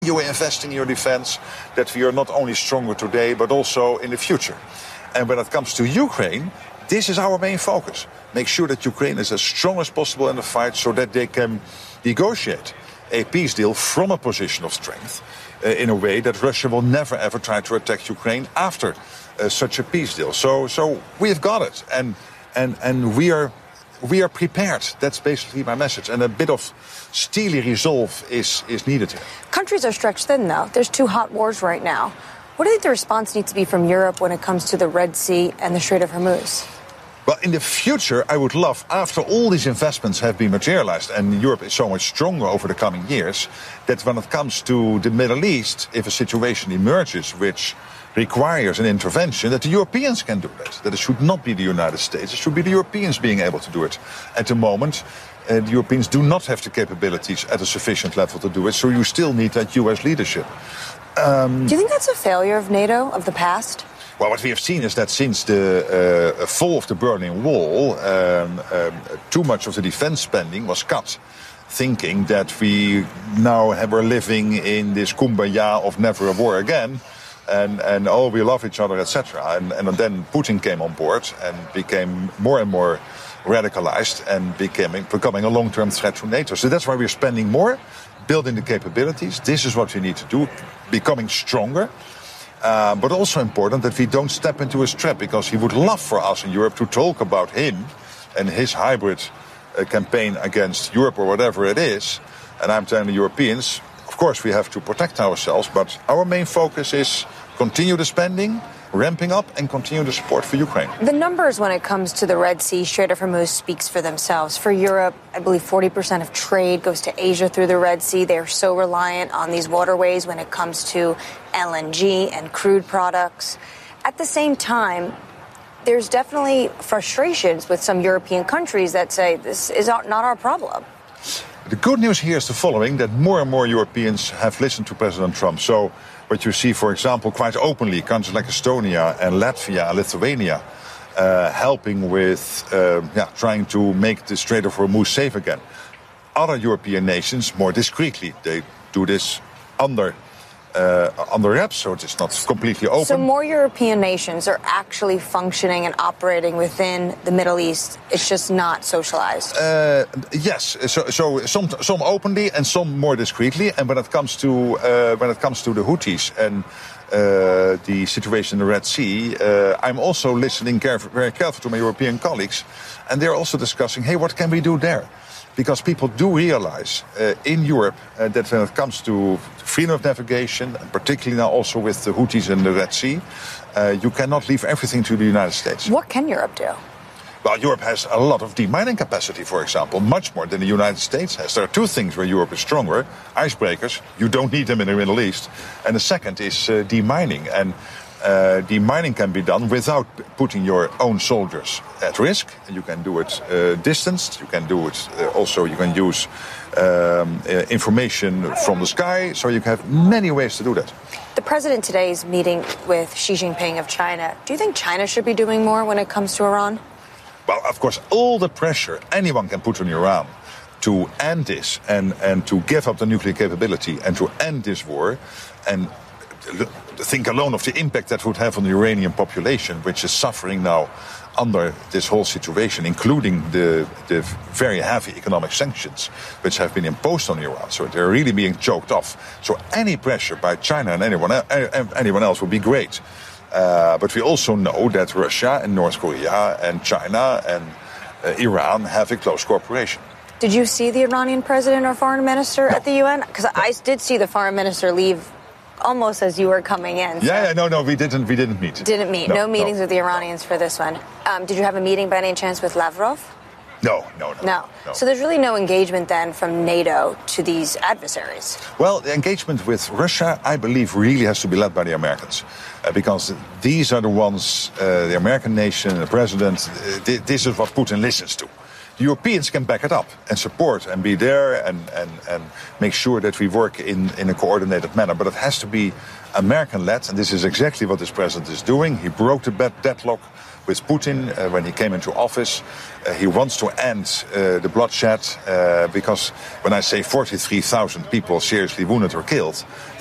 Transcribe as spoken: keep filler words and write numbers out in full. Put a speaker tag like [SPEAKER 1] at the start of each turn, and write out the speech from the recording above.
[SPEAKER 1] you invest in your defense, that we are not only stronger today, but also in the future. And when it comes to Ukraine, this is our main focus. Make sure that Ukraine is as strong as possible in the fight so that they can negotiate a peace deal from a position of strength uh, in a way that Russia will never ever try to attack Ukraine after uh, such a peace deal. So so we've got it, and and and we are we are prepared. That's basically my message. And a bit of steely resolve is, is needed here.
[SPEAKER 2] Countries are stretched thin, though. There's two hot wars right now. What do you think the response needs to be from Europe when it comes to the Red Sea and the Strait of Hormuz?
[SPEAKER 1] Well, in the future, I would love, after all these investments have been materialized and Europe is so much stronger over the coming years, that when it comes to the Middle East, if a situation emerges which requires an intervention, that the Europeans can do that. That it should not be the United States. It should be the Europeans being able to do it. At the moment, uh, the Europeans do not have the capabilities at a sufficient level to do it, so you still need that U S leadership. Um,
[SPEAKER 2] do you think that's a failure of NATO, of the past?
[SPEAKER 1] Well, what we have seen is that since the uh, fall of the Berlin Wall, um, um, too much of the defense spending was cut, thinking that we now have, are living in this kumbaya of never a war again, and, and oh, we love each other, et cetera. And, and then Putin came on board and became more and more radicalized and became, becoming a long-term threat to NATO. So that's why we're spending more, building the capabilities. This is what we need to do, becoming stronger. Uh, but also important that we don't step into his trap, because he would love for us in Europe to talk about him and his hybrid uh, campaign against Europe or whatever it is. And I'm telling the Europeans, of course we have to protect ourselves, but our main focus is continue the spending, ramping up, and continue the support for Ukraine.
[SPEAKER 2] The numbers when it comes to the Red Sea, Strait of Hormuz speaks for themselves. For Europe, I believe forty percent of trade goes to Asia through the Red Sea. They are so reliant on these waterways when it comes to L N G and crude products. At the same time, there's definitely frustrations with some European countries that say this is not our problem.
[SPEAKER 1] The good news here is the following, that more and more Europeans have listened to President Trump. So what you see, for example, quite openly, countries like Estonia and Latvia and Lithuania uh, helping with uh, yeah, trying to make the Strait of Hormuz safe again. Other European nations, more discreetly, they do this under uh, under wraps, so it's not completely open.
[SPEAKER 2] So more European nations are actually functioning and operating within the Middle East. It's just not socialized.
[SPEAKER 1] Uh, yes, so, so some some openly and some more discreetly. And when it comes to uh, when it comes to the Houthis and uh, the situation in the Red Sea, uh, I'm also listening caref- very carefully to my European colleagues, and they're also discussing, hey, what can we do there? Because people do realize uh, in Europe uh, that when it comes to freedom of navigation, and particularly now also with the Houthis in the Red Sea, uh, you cannot leave everything to the United States.
[SPEAKER 2] What can Europe do?
[SPEAKER 1] Well, Europe has a lot of demining capacity, for example, much more than the United States has. There are two things where Europe is stronger. Icebreakers, you don't need them in the Middle East. And the second is uh, demining. And Uh, demining can be done without putting your own soldiers at risk. You can do it uh, distanced. You can do it uh, also. You can use um, uh, information from the sky. So you have many ways to do that.
[SPEAKER 2] The president today is meeting with Xi Jinping of China. Do you think China should be doing more when it comes to Iran?
[SPEAKER 1] Well, of course, all the pressure anyone can put on Iran to end this and, and to give up the nuclear capability and to end this war, and think alone of the impact that would have on the Iranian population, which is suffering now under this whole situation, including the, the very heavy economic sanctions which have been imposed on Iran. So they're really being choked off. So any pressure by China and anyone, anyone else would be great. Uh, but we also know that Russia and North Korea and China and uh, Iran have a close cooperation.
[SPEAKER 2] Did you see the Iranian president or foreign minister no. at the U N? Because no. I did see the foreign minister leave almost as you were coming in.
[SPEAKER 1] So. Yeah, yeah, no, no, we didn't, we didn't meet.
[SPEAKER 2] Didn't meet. No, no meetings no. with the Iranians for this one. Um, did you have a meeting by any chance with Lavrov?
[SPEAKER 1] No, no, no,
[SPEAKER 2] no.
[SPEAKER 1] No.
[SPEAKER 2] So there's really no engagement then from NATO to these adversaries?
[SPEAKER 1] Well, the engagement with Russia, I believe, really has to be led by the Americans. Uh, because these are the ones, uh, the American nation, the president, uh, th- this is what Putin listens to. the Europeans can back it up and support and be there and, and, and make sure that we work in, in a coordinated manner. But it has to be American-led, and this is exactly what this president is doing. He broke the deadlock with Putin uh, when he came into office. Uh, he wants to end uh, the bloodshed uh, because when I say forty-three thousand people seriously wounded or killed,